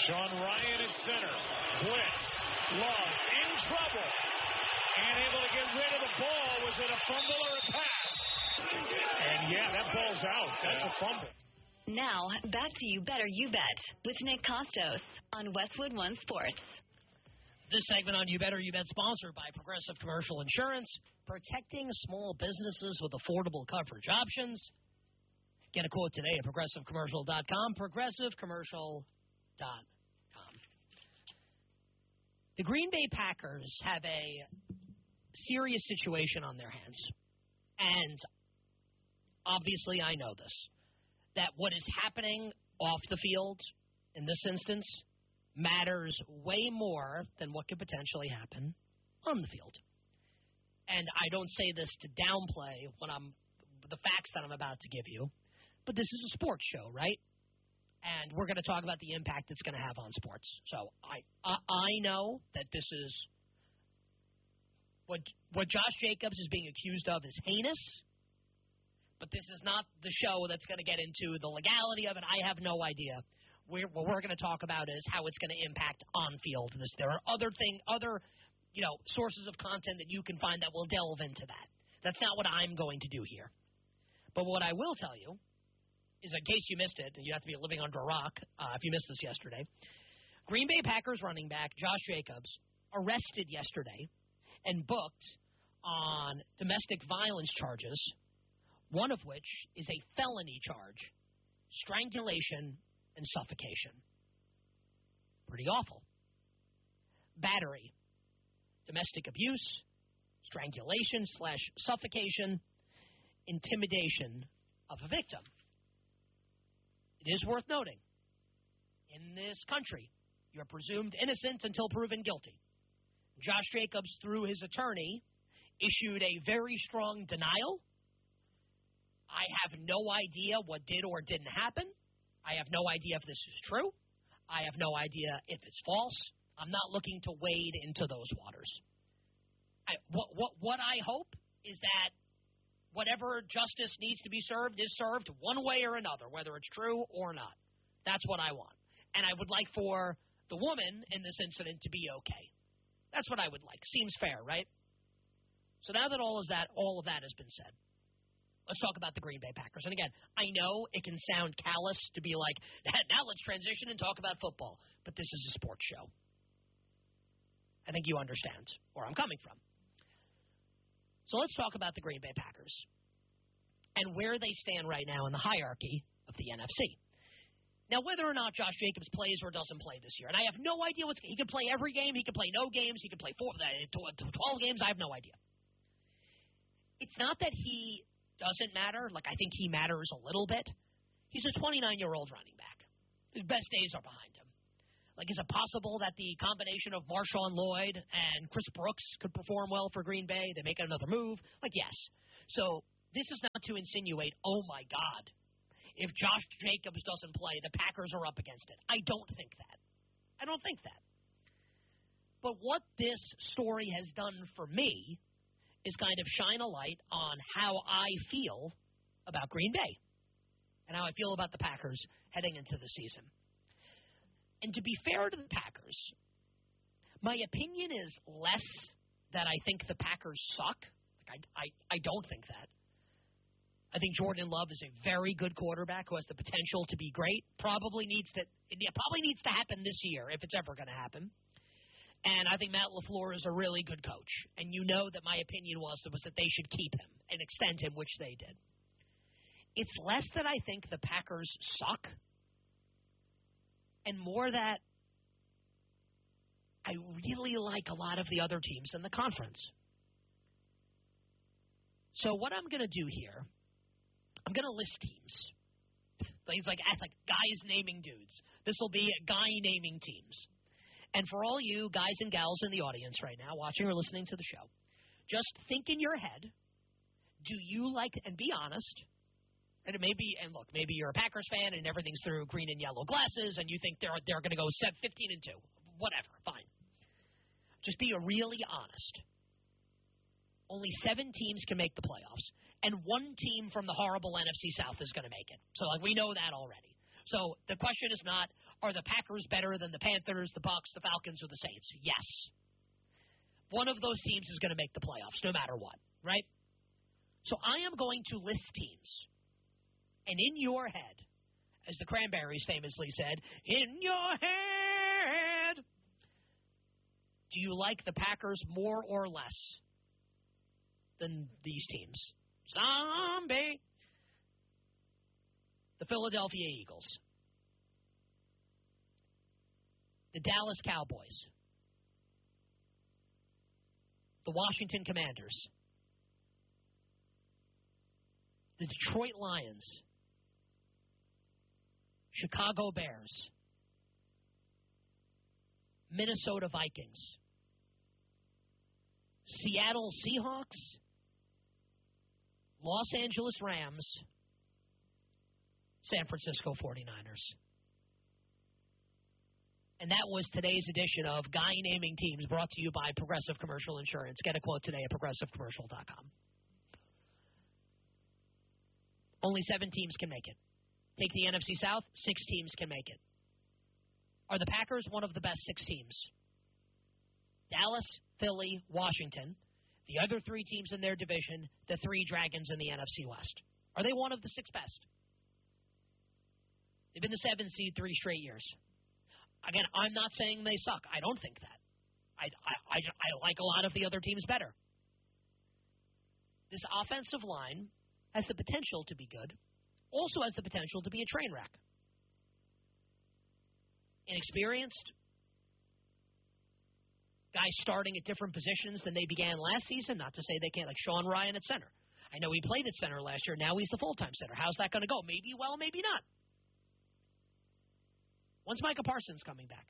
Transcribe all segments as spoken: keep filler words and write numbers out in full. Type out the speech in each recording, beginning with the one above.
Sean Ryan at center. Blitz. Love in trouble. And able to get rid of the ball. Was it a fumble or a pass? And yeah, that ball's out. That's yeah. a fumble. Now, back to You Better You Bet with Nick Costos on Westwood One Sports. This segment on You Better You Bet sponsored by Progressive Commercial Insurance, protecting small businesses with affordable coverage options. Get a quote today at progressive commercial dot com, progressive commercial dot com. The Green Bay Packers have a serious situation on their hands. And obviously I know this, that what is happening off the field in this instance matters way more than what could potentially happen on the field. And I don't say this to downplay what I'm, the facts that I'm about to give you, but this is a sports show, right? And we're going to talk about the impact it's going to have on sports. So I, I I know that this is what what Josh Jacobs is being accused of is heinous, but this is not the show that's going to get into the legality of it. I have no idea. We're, what we're going to talk about is how it's going to impact on field. This, there are other thing, other you know sources of content that you can find that will delve into that. That's not what I'm going to do here. But what I will tell you is, in case you missed it, and you have to be living under a rock uh, if you missed this yesterday, Green Bay Packers running back Josh Jacobs arrested yesterday and booked on domestic violence charges, one of which is a felony charge, strangulation and suffocation. Pretty awful. Battery, domestic abuse, strangulation slash suffocation, intimidation of a victim. It is worth noting, in this country, you're presumed innocent until proven guilty. Josh Jacobs, through his attorney, issued a very strong denial. I have no idea what did or didn't happen. I have no idea if this is true. I have no idea if it's false. I'm not looking to wade into those waters. I, what, what, what I hope is that whatever justice needs to be served is served one way or another, whether it's true or not. That's what I want. And I would like for the woman in this incident to be okay. That's what I would like. Seems fair, right? So now that all of that, all of that has been said, let's talk about the Green Bay Packers. And again, I know it can sound callous to be like, now let's transition and talk about football. But this is a sports show. I think you understand where I'm coming from. So let's talk about the Green Bay Packers and where they stand right now in the hierarchy of the N F C. Now, whether or not Josh Jacobs plays or doesn't play this year, and I have no idea what's – he could play every game, he could play no games, he could play four, twelve games, I have no idea. It's not that he doesn't matter. Like, I think he matters a little bit. He's a twenty-nine-year-old running back. His best days are behind him. Like, is it possible that the combination of Marshawn Lloyd and Chris Brooks could perform well for Green Bay? They make another move? Like, yes. So this is not to insinuate, oh, my God, if Josh Jacobs doesn't play, the Packers are up against it. I don't think that. I don't think that. But what this story has done for me is kind of shine a light on how I feel about Green Bay and how I feel about the Packers heading into the season. And to be fair to the Packers, my opinion is less that I think the Packers suck. Like I, I, I don't think that. I think Jordan Love is a very good quarterback who has the potential to be great. Probably needs to it probably needs to happen this year if it's ever going to happen. And I think Matt LaFleur is a really good coach. And you know that my opinion was, was that they should keep him and extend him, which they did. It's less that I think the Packers suck and more that I really like a lot of the other teams in the conference. So what I'm going to do here, I'm going to list teams. Things like, like guys naming dudes. This will be a guy naming teams. And for all you guys and gals in the audience right now, watching or listening to the show, just think in your head, do you like, and be honest, and it may be, and look, maybe you're a Packers fan and everything's through green and yellow glasses and you think they're they're going to go fifteen and two. Whatever, fine. Just be really honest. Only seven teams can make the playoffs, and one team from the horrible N F C South is going to make it. So like, we know that already. So the question is not, Are the Packers better than the Panthers, the Bucs, the Falcons, or the Saints? Yes. One of those teams is going to make the playoffs, no matter what, right? So I am going to list teams. And in your head, as the Cranberries famously said, in your head, do you like the Packers more or less than these teams? Zombie. The Philadelphia Eagles. The Dallas Cowboys. The Washington Commanders. The Detroit Lions. Chicago Bears. Minnesota Vikings. Seattle Seahawks. Los Angeles Rams. San Francisco forty-niners. And that was today's edition of Guy Naming Teams, brought to you by Progressive Commercial Insurance. Get a quote today at progressive commercial dot com. Only seven teams can make it. Take the N F C South, six teams can make it. Are the Packers one of the best six teams? Dallas, Philly, Washington. The other three teams in their division, the three Dragons in the N F C West. Are they one of the six best? They've been the seven seed three straight years. Again, I'm not saying they suck. I don't think that. I, I, I, I like a lot of the other teams better. This offensive line has the potential to be good, also has the potential to be a train wreck. Inexperienced, guys starting at different positions than they began last season, not to say they can't, like Sean Ryan at center. I know he played at center last year. Now he's the full-time center. How's that going to go? Maybe well, maybe not. When's Micah Parsons coming back?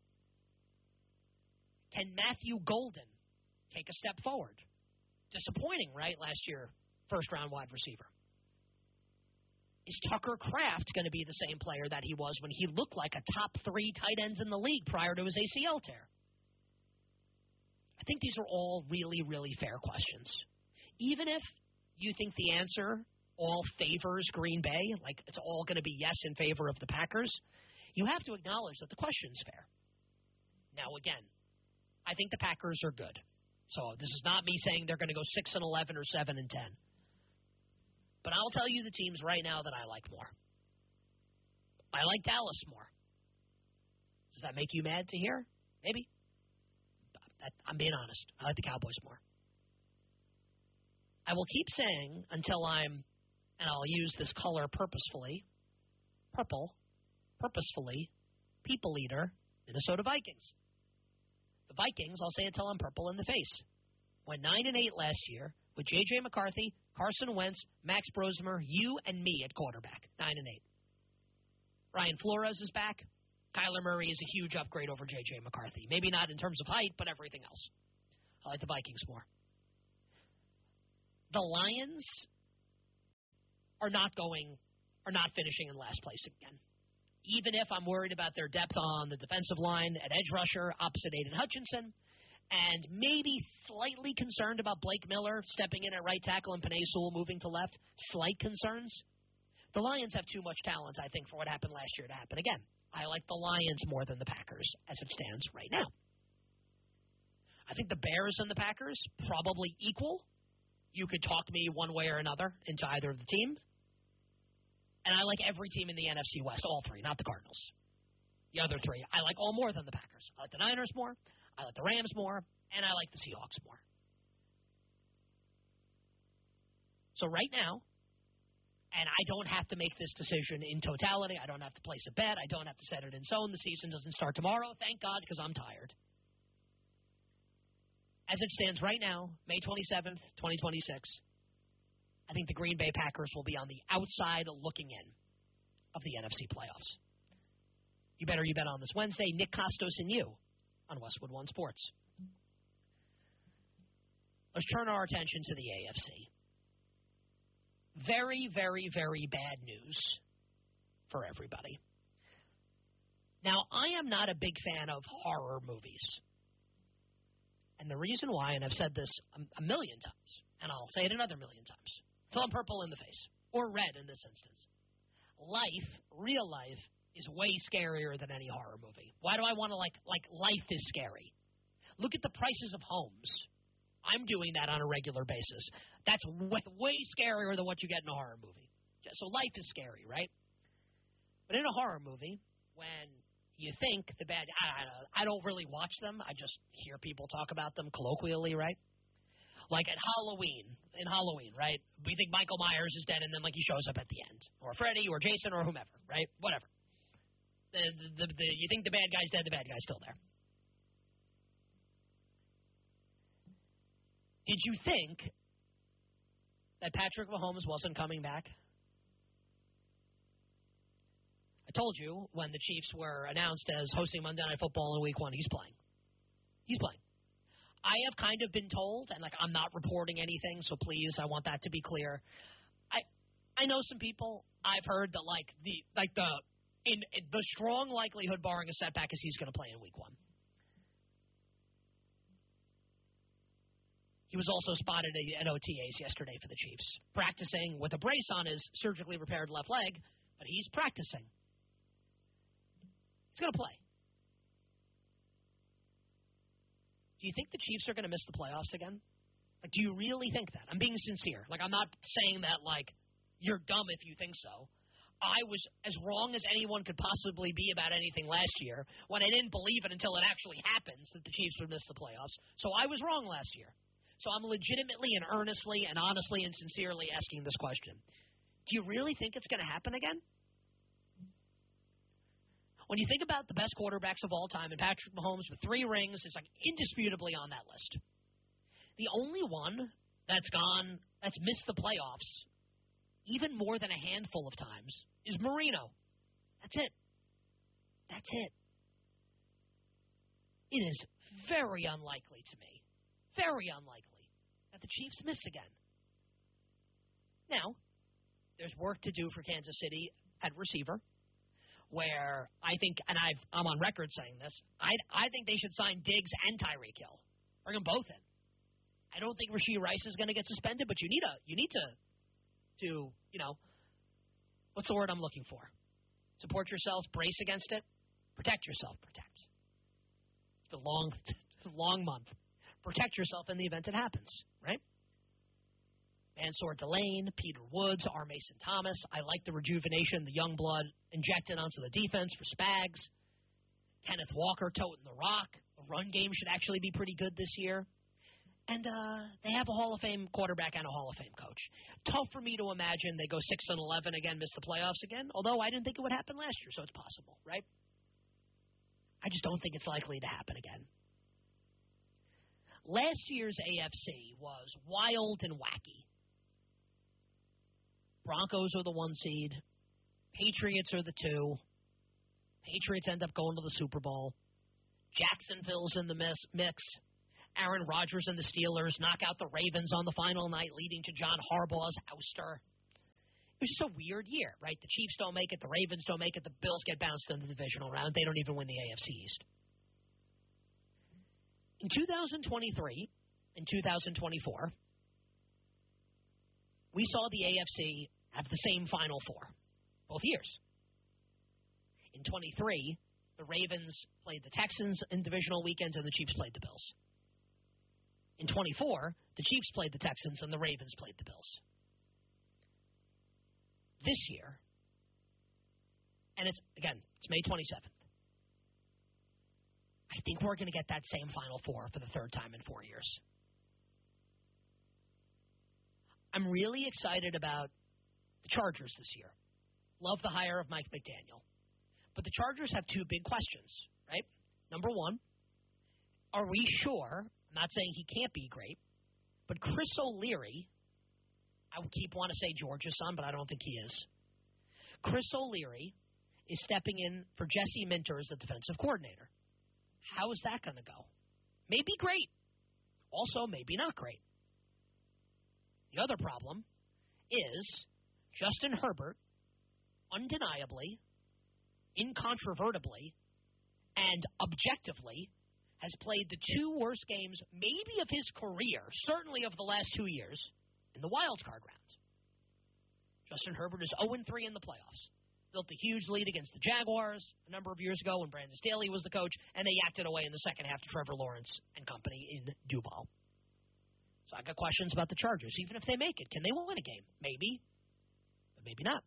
Can Matthew Golden take a step forward? Disappointing, right, last year, first-round wide receiver. Is Tucker Kraft going to be the same player that he was when he looked like a top three tight ends in the league prior to his A C L tear? I think these are all really, really fair questions. Even if you think the answer all favors Green Bay, like it's all going to be yes in favor of the Packers, you have to acknowledge that the question's fair. Now, again, I think the Packers are good. So this is not me saying they're going to go six and eleven or seven and ten. But I'll tell you the teams right now that I like more. I like Dallas more. Does that make you mad to hear? Maybe. I'm being honest. I like the Cowboys more. I will keep saying until I'm, and I'll use this color purposefully, purple, purposefully, people eater, Minnesota Vikings. The Vikings, I'll say it till I'm purple in the face, went nine and eight last year with J J McCarthy, Carson Wentz, Max Brosmer, you and me at quarterback, nine and eight. Brian Flores is back. Kyler Murray is a huge upgrade over J J McCarthy. Maybe not in terms of height, but everything else. I like the Vikings more. The Lions are not going, are not finishing in last place again. Even if I'm worried about their depth on the defensive line at edge rusher opposite Aiden Hutchinson, and maybe slightly concerned about Blake Miller stepping in at right tackle and Penei Sewell moving to left, slight concerns. The Lions have too much talent, I think, for what happened last year to happen again. I like the Lions more than the Packers as it stands right now. I think the Bears and the Packers probably equal. You could talk me one way or another into either of the teams. And I like every team in the N F C West, all three, not the Cardinals. The other three, I like all more than the Packers. I like the Niners more, I like the Rams more, and I like the Seahawks more. So right now, and I don't have to make this decision in totality. I don't have to place a bet. I don't have to set it in stone. The season doesn't start tomorrow, thank God, because I'm tired. As it stands right now, May twenty-seventh, twenty twenty-six, I think the Green Bay Packers will be on the outside looking in of the N F C playoffs. You better you bet on this Wednesday. Nick Costos and you on Westwood One Sports. Let's turn our attention to the A F C. Very, very, very bad news for everybody. Now, I am not a big fan of horror movies. And the reason why, and I've said this a, a million times, and I'll say it another million times, till I'm purple in the face, or red in this instance. Life, real life, is way scarier than any horror movie. Why do I want to, like, like life is scary? Look at the prices of homes. I'm doing that on a regular basis. That's way, way scarier than what you get in a horror movie. So life is scary, right? But in a horror movie, when you think the bad, I, I don't really watch them. I just hear people talk about them colloquially, right? Like at Halloween, in Halloween, right? We think Michael Myers is dead, and then like he shows up at the end, or Freddy, or Jason, or whomever, right? Whatever. The, the, the, you think the bad guy's dead, the bad guy's still there. Did you think that Patrick Mahomes wasn't coming back? I told you when the Chiefs were announced as hosting Monday Night Football in Week One, he's playing. He's playing. I have kind of been told, and like I'm not reporting anything, so please, I want that to be clear. I I know some people. I've heard that like the like the in, in the strong likelihood, barring a setback, is he's going to play in Week One. He was also spotted at O T As yesterday for the Chiefs, practicing with a brace on his surgically repaired left leg, but he's practicing. He's going to play. Do you think the Chiefs are going to miss the playoffs again? Like, do you really think that? I'm being sincere. Like, I'm not saying that, like, you're dumb if you think so. I was as wrong as anyone could possibly be about anything last year when I didn't believe it until it actually happens that the Chiefs would miss the playoffs. So I was wrong last year. So I'm legitimately and earnestly and honestly and sincerely asking this question. Do you really think it's going to happen again? When you think about the best quarterbacks of all time, and Patrick Mahomes with three rings is like indisputably on that list. The only one that's gone, that's missed the playoffs, even more than a handful of times, is Marino. That's it. That's it. It is very unlikely to me, very unlikely, that the Chiefs miss again. Now, there's work to do for Kansas City at receiver, where I think, and I've, I'm on record saying this, I I think they should sign Diggs and Tyreek Hill. Bring them both in. I don't think Rashee Rice is going to get suspended, but you need a you need to to you know what's the word I'm looking for? Support yourself, brace against it, protect yourself, protect. It's been a long, long month. Protect yourself in the event it happens, right? Mansour Delane, Peter Woods, R. Mason Thomas. I like the rejuvenation, the young blood injected onto the defense for Spags. Kenneth Walker toting the rock. The run game should actually be pretty good this year. And uh, they have a Hall of Fame quarterback and a Hall of Fame coach. Tough for me to imagine they go six and eleven again, miss the playoffs again, although I didn't think it would happen last year, so it's possible, right? I just don't think it's likely to happen again. Last year's A F C was wild and wacky. Broncos are the one seed. Patriots are the two. Patriots end up going to the Super Bowl. Jacksonville's in the mix. Aaron Rodgers and the Steelers knock out the Ravens on the final night, leading to John Harbaugh's ouster. It was just a weird year, right? The Chiefs don't make it. The Ravens don't make it. The Bills get bounced in the divisional round. They don't even win the A F C East. In two thousand twenty-three and two thousand twenty-four, we saw the A F C have the same Final Four, both years. In twenty-three, the Ravens played the Texans in divisional weekends and the Chiefs played the Bills. In twenty-four, the Chiefs played the Texans and the Ravens played the Bills. This year, and it's, again, it's May twenty-seventh, I think we're going to get that same Final Four for the third time in four years. I'm really excited about the Chargers this year. Love the hire of Mike McDaniel. But the Chargers have two big questions, right? Number one, are we sure, I'm not saying he can't be great, but Chris O'Leary, I would keep want to say Georgia's son, but I don't think he is. Chris O'Leary is stepping in for Jesse Minter as the defensive coordinator. How is that going to go? Maybe great. Also, maybe not great. The other problem is Justin Herbert undeniably, incontrovertibly, and objectively has played the two worst games maybe of his career, certainly of the last two years, in the wild card round. Justin Herbert is oh and three in the playoffs. built a huge lead against the Jaguars a number of years ago when Brandon Staley was the coach, and they yacked it away in the second half to Trevor Lawrence and company in Duval. So I got questions about the Chargers. Even if they make it, can they win a game? Maybe, but maybe not.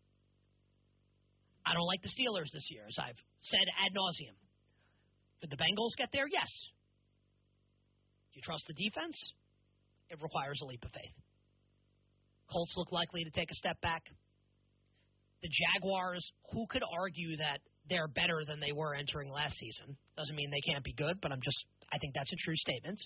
I don't like the Steelers this year, as I've said ad nauseum. Could the Bengals get there? Yes. Do you trust the defense? It requires a leap of faith. Colts look likely to take a step back. The Jaguars, who could argue that they're better than they were entering last season? Doesn't mean they can't be good, but I'm just, I think that's a true statement.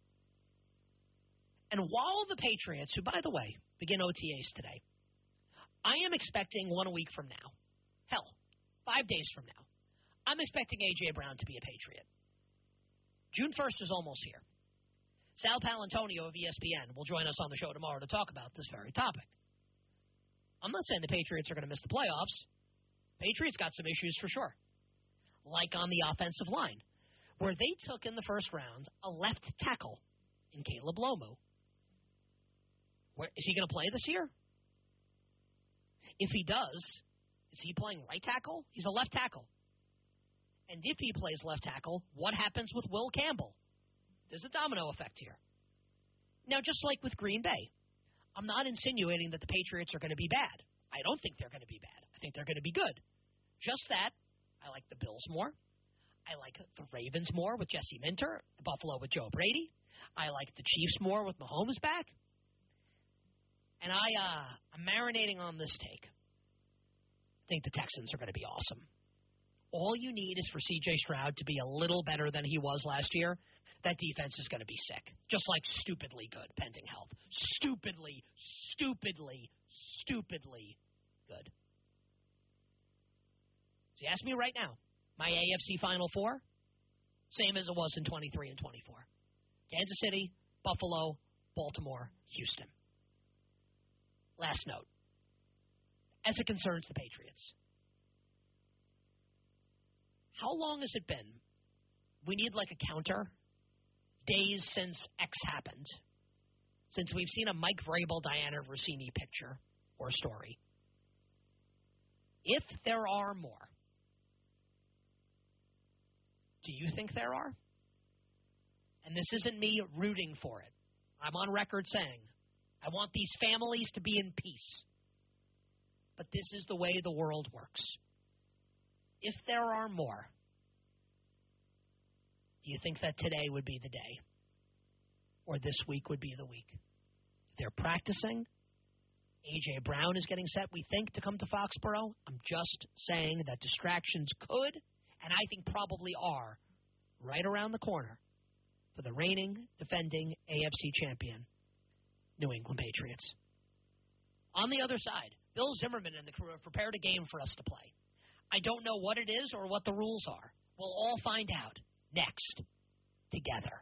And while the Patriots, who, by the way, begin O T As today, I am expecting one week from now, hell, five days from now, I'm expecting A J. Brown to be a Patriot. June first is almost here. Sal Palantonio of E S P N will join us on the show tomorrow to talk about this very topic. I'm not saying the Patriots are going to miss the playoffs. Patriots got some issues for sure, like on the offensive line, where they took in the first round a left tackle in Caleb Lomu. Where, is he going to play this year? If he does, is he playing right tackle? He's a left tackle. And if he plays left tackle, what happens with Will Campbell? There's a domino effect here. Now, just like with Green Bay, I'm not insinuating that the Patriots are going to be bad. I don't think they're going to be bad. I think they're going to be good. Just that, I like the Bills more. I like the Ravens more with Jesse Minter, Buffalo with Joe Brady. I like the Chiefs more with Mahomes back. And I, uh, I'm marinating on this take. I think the Texans are going to be awesome. All you need is for C J. Stroud to be a little better than he was last year. That defense is going to be sick. Just like stupidly good, pending health. Stupidly, stupidly, stupidly good. So you ask me right now, my A F C Final Four, same as it was in twenty-three and twenty-four. Kansas City, Buffalo, Baltimore, Houston. Last note. As it concerns the Patriots. How long has it been? We need like a counter. Days since X happened. Since we've seen a Mike Vrabel, Diana Rossini picture or story. If there are more, do you think there are? And this isn't me rooting for it. I'm on record saying, I want these families to be in peace. But this is the way the world works. If there are more, do you think that today would be the day? Or this week would be the week? They're practicing. A J. Brown is getting set, we think, to come to Foxborough. I'm just saying that distractions could, and I think probably are, right around the corner for the reigning, defending A F C champion, New England Patriots. On the other side, Bill Zimmerman and the crew have prepared a game for us to play. I don't know what it is or what the rules are. We'll all find out next, together.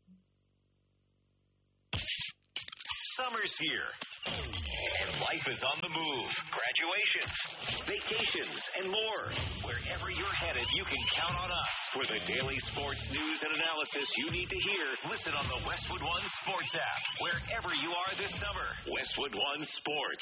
Summer's here, and life is on the move. Graduations, vacations, and more. Wherever you're headed, you can count on us. For the daily sports news and analysis you need to hear, listen on the Westwood One Sports app. Wherever you are this summer, Westwood One Sports.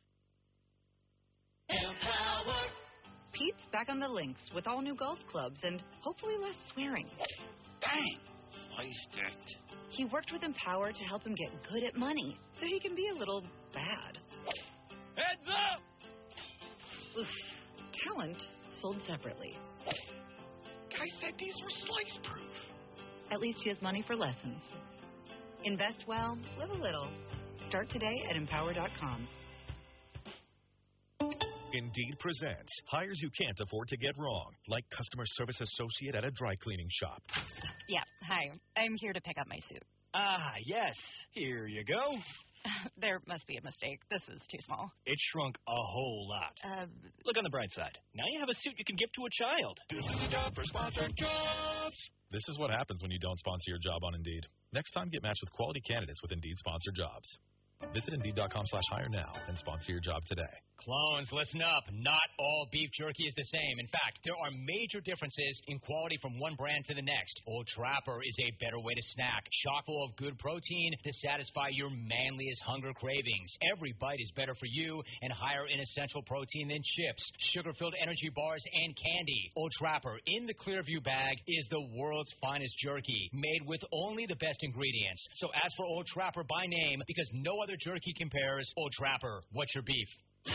Empower. Pete's back on the links with all new golf clubs and hopefully less swearing. Bang! Sliced it. He worked with Empower to help him get good at money, so he can be a little bad. Heads up! Oof. Talent sold separately. Guy said these were slice-proof. At least he has money for lessons. Invest well, live a little. Start today at empower dot com. Indeed presents hires you can't afford to get wrong, like customer service associate at a dry cleaning shop. Yeah, hi. I'm here to pick up my suit. Ah, yes. Here you go. There must be a mistake. This is too small. It shrunk a whole lot. Uh, Look on the bright side. Now you have a suit you can give to a child. This is a job for sponsored jobs. This is what happens when you don't sponsor your job on Indeed. Next time, get matched with quality candidates with Indeed sponsored jobs. Visit Indeed dot com slash hire now and sponsor your job today. Clones, listen up. Not all beef jerky is the same. In fact, there are major differences in quality from one brand to the next. Old Trapper is a better way to snack, chock full of good protein to satisfy your manliest hunger cravings. Every bite is better for you and higher in essential protein than chips, sugar-filled energy bars, and candy. Old Trapper in the Clearview bag is the world's finest jerky, made with only the best ingredients. So ask for Old Trapper by name because no other jerky compares. Old Trapper, what's your beef?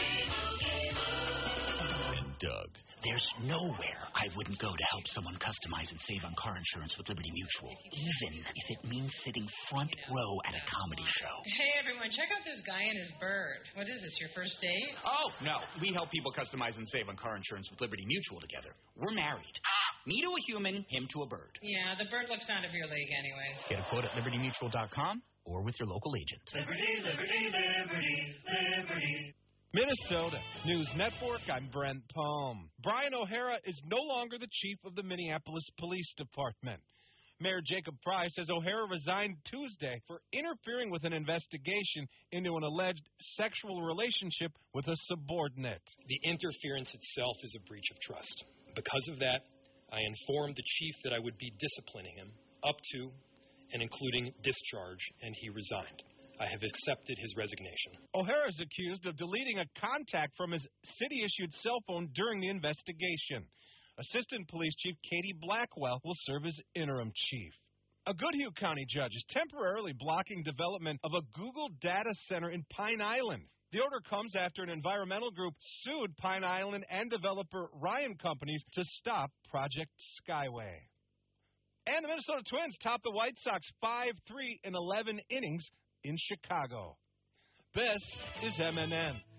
And Doug. There's nowhere I wouldn't go to help someone customize and save on car insurance with Liberty Mutual, even if it means sitting front row at a comedy show. Hey, everyone, check out this guy and his bird. What is this, your first date? Oh, no. We help people customize and save on car insurance with Liberty Mutual together. We're married. Me to a human, him to a bird. Yeah, the bird looks out of your league anyways. Get a quote at liberty mutual dot com or with your local agent. Liberty, liberty, liberty, liberty. Minnesota News Network, I'm Brent Palm. Brian O'Hara is no longer the chief of the Minneapolis Police Department. Mayor Jacob Fry says O'Hara resigned Tuesday for interfering with an investigation into an alleged sexual relationship with a subordinate. The interference itself is a breach of trust. Because of that, I informed the chief that I would be disciplining him up to and including discharge, and he resigned. I have accepted his resignation. O'Hara is accused of deleting a contact from his city-issued cell phone during the investigation. Assistant Police Chief Katie Blackwell will serve as interim chief. A Goodhue County judge is temporarily blocking development of a Google data center in Pine Island. The order comes after an environmental group sued Pine Island and developer Ryan Companies to stop Project Skyway. And the Minnesota Twins topped the White Sox five three in eleven innings in Chicago. This is M N N.